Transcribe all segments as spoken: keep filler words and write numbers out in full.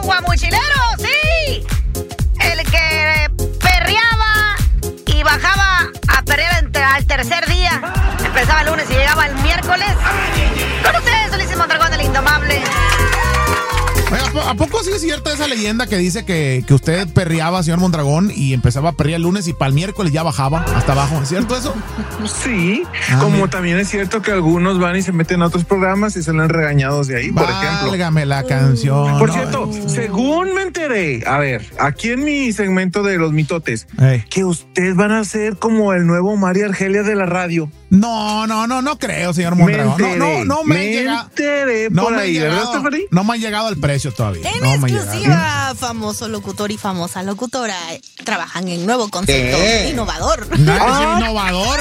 guamuchilero, sí. El que perreaba y bajaba a perrear al tercer día. Empezaba el lunes y llegaba el miércoles. Con ustedes, Ulises Mondragón, el indomable. Oiga, ¿a poco sí es cierta esa leyenda que dice que, que usted perreaba, señor Mondragón, y empezaba a perrear el lunes y para el miércoles ya bajaba hasta abajo? ¿Es cierto eso? Sí, ah, como mira. También es cierto que algunos van y se meten a otros programas y salen regañados de ahí, por ejemplo. Válgame la canción. Por no, cierto, eh. según me enteré, a ver, aquí en mi segmento de los mitotes, Ey. que ustedes van a ser como el nuevo María Argelia de la radio. No, no, no, no creo, señor Mondragón. Me No, no, no me, me han llegado. enteré No por me, ahí, han ¿verdad, llegado, Stephanie? no me han llegado al precio todavía. En no me han llegado. exclusiva, famoso locutor y famosa locutora eh, trabajan en nuevo concepto ¿Qué? innovador. Nadie ¡Ah, es innovador,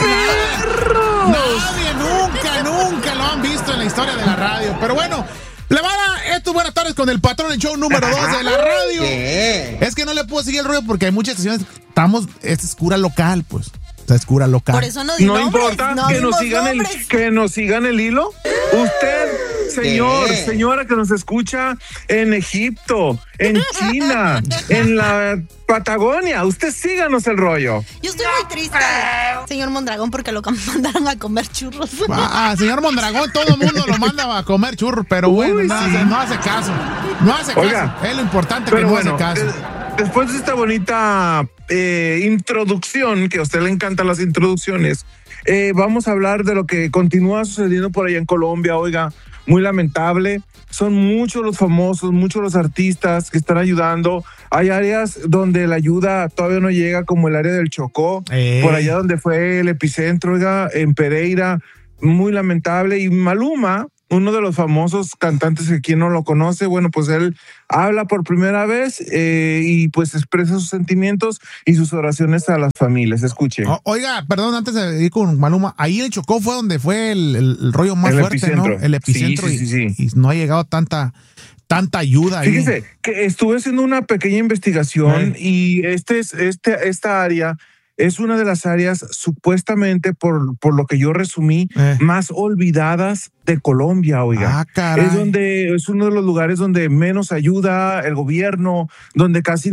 nada. Nadie, nunca, nunca lo han visto en la historia de la radio. Pero bueno, Plebada, esto es Buenas Tardes con el patrón, el show número dos de la radio. ¿Qué? Es que no le puedo seguir el rollo porque hay muchas estaciones. Estamos, esta es cura local, pues. Esta es cura local. Por eso no digo No nombres, importa no que nos dimos sigan el nombres. que nos sigan el hilo. Usted, señor, ¿Qué? señora que nos escucha en Egipto, en China, en la Patagonia, usted síganos el rollo. Yo estoy muy triste, señor Mondragón, porque lo mandaron a comer churros. Ah, señor Mondragón, todo el mundo lo manda a comer churros, pero bueno, Uy, no, sí. hace, no hace caso. No hace caso. Oiga, es lo importante que Pero no bueno, hace caso. eh, después de esta bonita eh, introducción, que a usted le encantan las introducciones, eh, vamos a hablar de lo que continúa sucediendo por allá en Colombia. Oiga, muy lamentable. Son muchos los famosos, muchos los artistas que están ayudando. Hay áreas donde la ayuda todavía no llega, como el área del Chocó, Eh. por allá donde fue el epicentro, oiga, en Pereira. Muy lamentable. Y Maluma, uno de los famosos cantantes que quien no lo conoce, bueno, pues él habla por primera vez eh, y pues expresa sus sentimientos y sus oraciones a las familias. Escuche. O- oiga, perdón, antes de ir con Maluma, ahí el Chocó fue donde fue el, el- el rollo más El fuerte, epicentro. ¿no? El epicentro. Sí, sí, sí, y, sí. y no ha llegado tanta, tanta ayuda ahí. Fíjese que estuve haciendo una pequeña investigación y este es, este, esta área es una de las áreas supuestamente, por, por lo que yo resumí, Eh. más olvidadas de Colombia, oiga. Ah, caray. Es donde es uno de los lugares donde menos ayuda el gobierno, donde casi